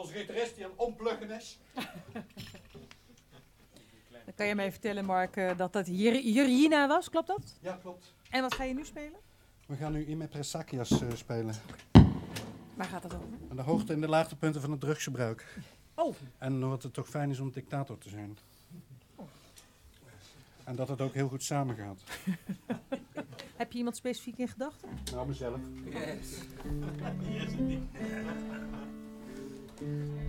onze gitarist die aan het ompluggen is. Dan kan je mij vertellen, Mark, dat dat Jirina was, klopt dat? Ja, klopt. En wat ga je nu spelen? We gaan nu Ime Presakias spelen. Waar gaat dat over? Aan de hoogte- en de laagtepunten van het drugsgebruik. Oh. En wat het toch fijn is om dictator te zijn. En dat het ook heel goed samengaat. Heb je iemand specifiek in gedachten? Nou, mezelf. Yes.